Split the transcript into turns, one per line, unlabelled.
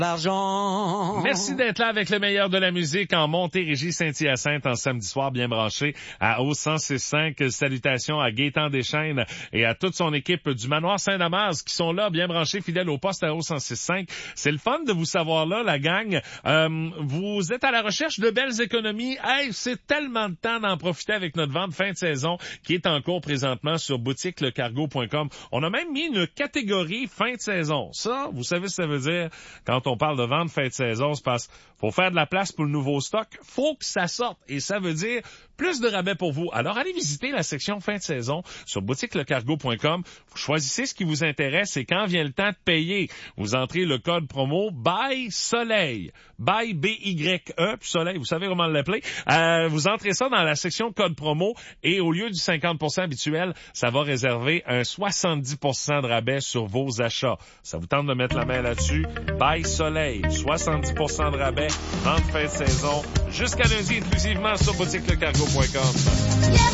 D'argent.
Merci d'être là avec le meilleur de la musique en Montérégie, Saint-Hyacinthe, en samedi soir, bien branché à O 106.5. Salutations à Gaétan Deschênes et à toute son équipe du Manoir Saint-Damas qui sont là, bien branchés, fidèles au poste à O 106.5. C'est le fun de vous savoir là, la gang. Vous êtes à la recherche de belles économies. Hey, c'est tellement de temps d'en profiter avec notre vente fin de saison qui est en cours présentement sur boutiquelecargo.com. On a même mis une catégorie fin de saison. Ça, vous savez ce que ça veut dire quand on parle de vente fin de saison, c'est parce qu'il faut faire de la place pour le nouveau stock. Faut que ça sorte. Et ça veut dire plus de rabais pour vous. Alors, allez visiter la section fin de saison sur boutiquelecargo.com. Vous choisissez ce qui vous intéresse et quand vient le temps de payer, vous entrez le code promo BY SOLEIL. BY B-Y-E, puis Soleil, vous savez comment l'appeler. Vous entrez ça dans la section code promo et au lieu du 50% habituel, ça va réserver un 70% de rabais sur vos achats. Ça vous tente de mettre la main là-dessus? BY SOLEIL, 70% de rabais, vente fin de saison, jusqu'à lundi exclusivement sur boutiquelecargo.com.